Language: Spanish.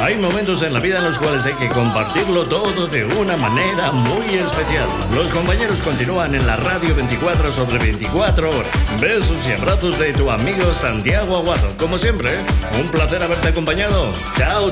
Hay momentos en la vida en los cuales hay que compartirlo todo de una manera muy especial. Los compañeros continúan en la radio 24 sobre 24 horas. Besos y abrazos de tu amigo Santiago Aguado. Como siempre, un placer haberte acompañado. Chao.